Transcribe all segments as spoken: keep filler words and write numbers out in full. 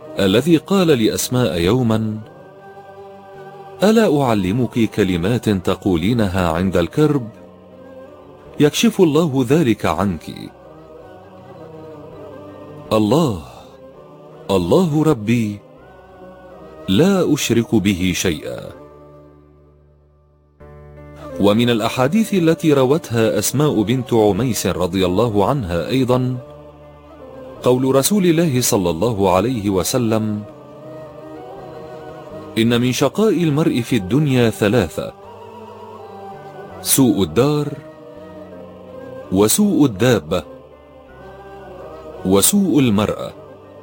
الذي قال لأسماء يوما: ألا أعلمك كلمات تقولينها عند الكرب يكشف الله ذلك عنك؟ الله الله ربي لا أشرك به شيئا. ومن الأحاديث التي روتها أسماء بنت عميس رضي الله عنها أيضا قول رسول الله صلى الله عليه وسلم: إن من شقاء المرء في الدنيا ثلاثة: سوء الدار، وسوء الدابة، وسوء المرأة.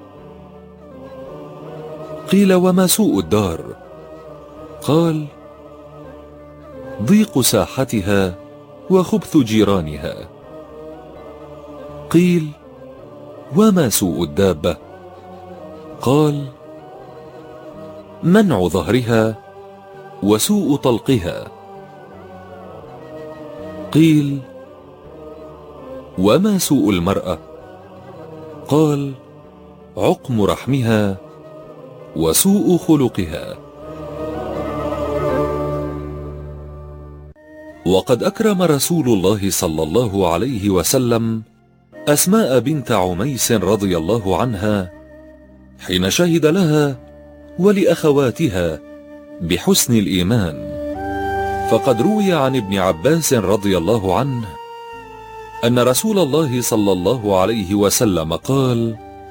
قيل: وما سوء الدار؟ قال: ضيق ساحتها وخبث جيرانها. قيل: وما سوء الدابة؟ قال: منع ظهرها وسوء طلقها. قيل: وما سوء المرأة؟ قال: عقم رحمها وسوء خلقها. وقد أكرم رسول الله صلى الله عليه وسلم أسماء بنت عميس رضي الله عنها حين شهد لها ولأخواتها بحسن الإيمان. فقد روي عن ابن عباس رضي الله عنه أن رسول الله صلى الله عليه وسلم قال: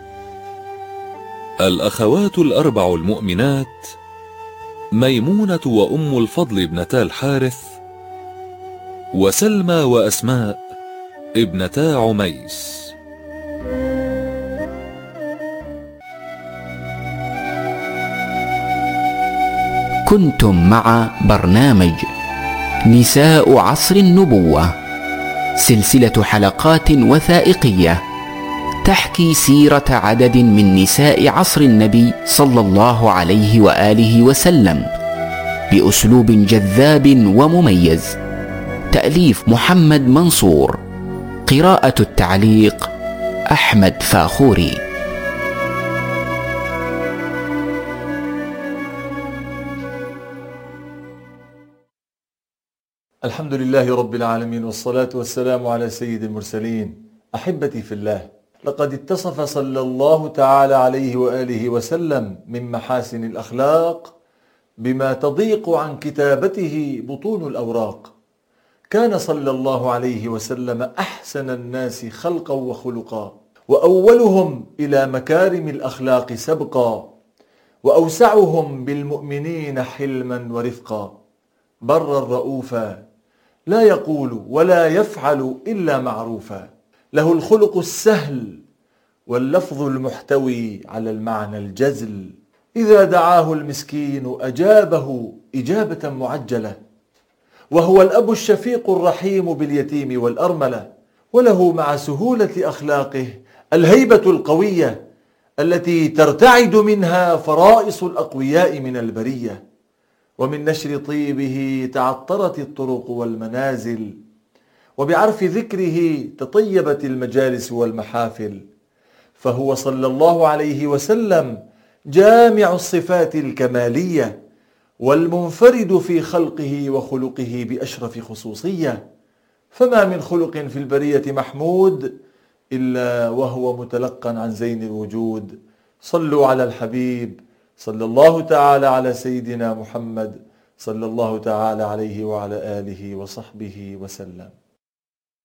الأخوات الأربع المؤمنات ميمونة وأم الفضل ابنتا الحارث، وسلمى وأسماء ابنتا عميس. كنتم مع برنامج نساء عصر النبوة، سلسلة حلقات وثائقية تحكي سيرة عدد من نساء عصر النبي صلى الله عليه وآله وسلم بأسلوب جذاب ومميز. تأليف محمد منصور، قراءة التعليق أحمد فاخوري. الحمد لله رب العالمين، والصلاة والسلام على سيد المرسلين. أحبتي في الله، لقد اتصف صلى الله تعالى عليه وآله وسلم من محاسن الأخلاق بما تضيق عن كتابته بطون الأوراق. كان صلى الله عليه وسلم أحسن الناس خلقا وخلقا، وأولهم إلى مكارم الأخلاق سبقا، وأوسعهم بالمؤمنين حلما ورفقا، برا رؤوفا، لا يقول ولا يفعل إلا معروفا، له الخلق السهل واللفظ المحتوي على المعنى الجزل، إذا دعاه المسكين أجابه إجابة معجلة، وهو الأب الشفيق الرحيم باليتيم والأرملة، وله مع سهولة أخلاقه الهيبة القوية التي ترتعد منها فرائص الأقوياء من البرية. ومن نشر طيبه تعطرت الطرق والمنازل، وبعرف ذكره تطيبت المجالس والمحافل، فهو صلى الله عليه وسلم جامع الصفات الكمالية، والمنفرد في خلقه وخلقه بأشرف خصوصية. فما من خلق في البرية محمود إلا وهو متلقى عن زين الوجود. صلوا على الحبيب صلى الله تعالى على سيدنا محمد صلى الله تعالى عليه وعلى آله وصحبه وسلم.